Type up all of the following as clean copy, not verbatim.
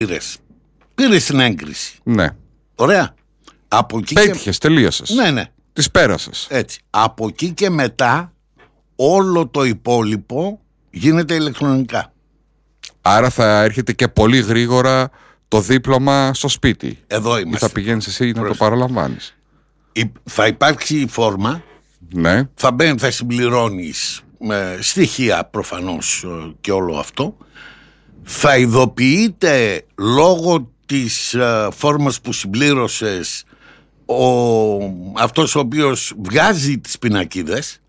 Πήρες την έγκριση. Ναι. Ωραία. Από εκεί πέτυχες, τελείωσες. Ναι. Τις πέρασες. Έτσι. Από εκεί και μετά όλο το υπόλοιπο γίνεται ηλεκτρονικά. Άρα θα έρχεται και πολύ γρήγορα το δίπλωμα στο σπίτι. Εδώ είμαστε. Ή θα πηγαίνεις εσύ να το παραλαμβάνεις. Θα υπάρξει η φόρμα. Ναι. Θα συμπληρώνεις στοιχεία προφανώς και όλο αυτό. Θα ειδοποιείται λόγω της φόρμας που συμπλήρωσες αυτός ο οποίος βγάζει τις πινακίδες.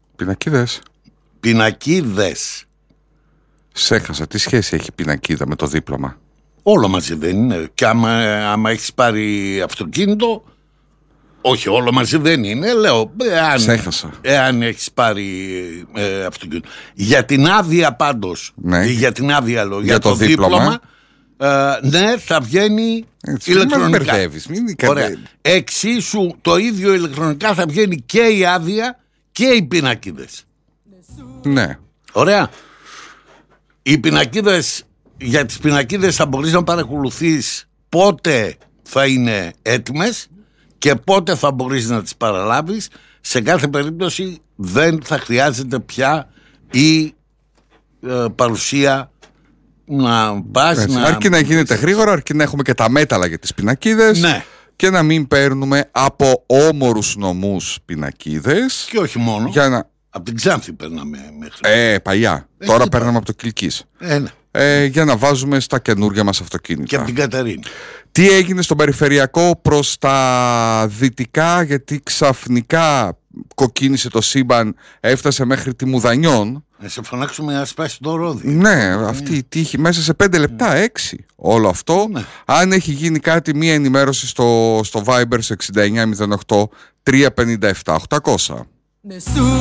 Πινακίδες. Σέχασα, τι σχέση έχει πινακίδα με το δίπλωμα? Όλο μαζί δεν είναι? Και άμα έχεις πάρει αυτοκίνητο, όχι όλο μαζί δεν είναι, λέω. Εάν έχεις πάρει αυτοκίνητο. Για την άδεια πάντως, ναι. Για την άδεια λέω, για το δίπλωμα, ναι, θα βγαίνει ηλεκτρονικά. Ωραία. Εξίσου το ίδιο ηλεκτρονικά θα βγαίνει και η άδεια και οι πινακίδες. Ναι. Ωραία. Οι πινακίδες, για τις πινακίδες θα μπορείς να παρακολουθείς πότε θα είναι έτοιμες και πότε θα μπορείς να τις παραλάβεις. Σε κάθε περίπτωση δεν θα χρειάζεται πια η παρουσία να πας. Αρκεί να γίνεται γρήγορα, αρκεί να έχουμε και τα μέταλλα για τις πινακίδες. Ναι. Και να μην παίρνουμε από όμορους νομούς πινακίδες. Και όχι μόνο. Από την Ξάνθη παίρναμε μέχρι. Παλιά. Τώρα παίρναμε από το Κιλκής. Ναι. Για να βάζουμε στα καινούργια μας αυτοκίνητα. Και από την Κατερίνη. Τι έγινε στον περιφερειακό προς τα δυτικά, γιατί ξαφνικά κοκκίνησε το σύμπαν, έφτασε μέχρι τη Μουδανιών. Να σε φωνάξουμε να σπάσει το ρόδι. Ναι, αυτή η τύχη μέσα σε 5 λεπτά, 6. Όλο αυτό. Ναι. Αν έχει γίνει κάτι, μία ενημέρωση στο Viber 6908 357 800.